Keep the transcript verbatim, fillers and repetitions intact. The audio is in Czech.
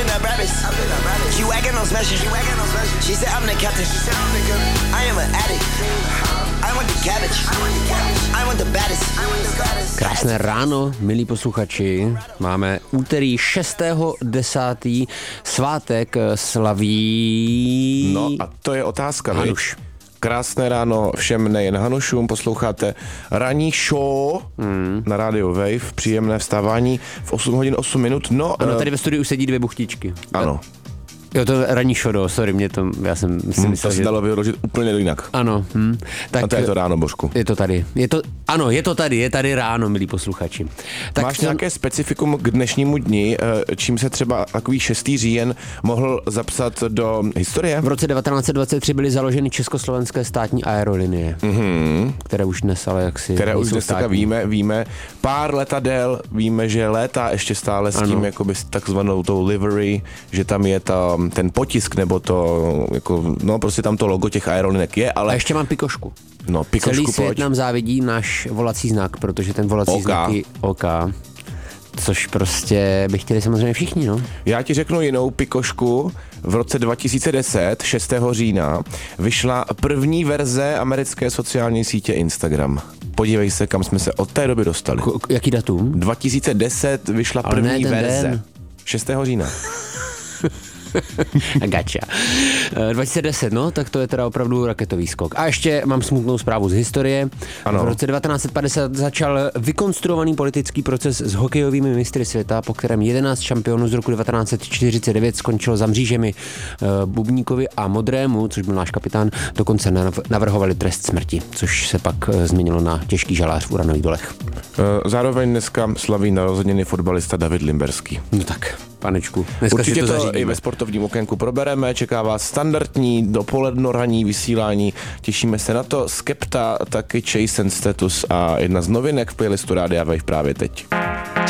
been the baddest. She wagging on smashes. She said I'm the captain. I am an addict. I want the cabbage. I want the baddest. Krásné ráno, milí posluchači. Máme úterý šestého desátého svátek slaví... No a to je otázka, Hanuš. Krásné ráno všem, nejen Hanušům, posloucháte ranní show mm. na rádiu Wave, příjemné vstávání v osm hodin osm minut. No, ano, tady ve studiu sedí dvě buchtičky. Ano. Jo, to ranní show, sorry, mě to, já jsem si hmm, myslel, to se že... dalo vyložit úplně jinak. Ano. Hm. Tak a to je to ráno, Božku. Je to tady. Je to, ano, je to tady, je tady ráno, milí posluchači. Tak Máš jsem... nějaké specifikum k dnešnímu dni, čím se třeba takový šestý říjen mohl zapsat do historie? V roce devatenáct set dvacet tři byly založeny československé státní aerolinie, mm-hmm. které už dnes ale jaksi Které už dnes taka víme, víme. Pár letadel, víme, že létá ještě stále s ano. tím jakoby s takzvanou tou livery, že tam je ta, ten potisk nebo to, jako, no prostě tam to logo těch aerolinek je, ale... A ještě mám pikošku. No, pikošku, Celý svět pojď. nám závidí náš volací znak, protože ten volací OK. znak je OK. Což prostě by chtěli samozřejmě všichni, no. Já ti řeknu jinou pikošku. V roce dva tisíce deset, šestého října, vyšla první verze americké sociální sítě Instagram. Podívej se, kam jsme se od té doby dostali. K- jaký datum? dva tisíce deset vyšla Ale první ne ten verze. den. šestého října. Gača. dva tisíce deset, no, tak to je teda opravdu raketový skok. A ještě mám smutnou zprávu z historie. Ano. V roce devatenáct set padesát začal vykonstruovaný politický proces s hokejovými mistry světa, po kterém jedenáct šampionů z roku devatenáct set čtyřicet devět skončilo za mřížemi. Bubníkovi a Modrému, což byl náš kapitán, dokonce navrhovali trest smrti, což se pak změnilo na těžký žalář v Uranových dolech. Zároveň dneska slaví narozeniny fotbalista David Limberský. No tak, panečku. Dneska určitě si to, to i ve sportovním okénku probereme, čeká vás standardní dopoledno ranní vysílání, těšíme se na to. Skepta, taky Chase and Status a jedna z novinek v playlistu Rádia Wave právě teď.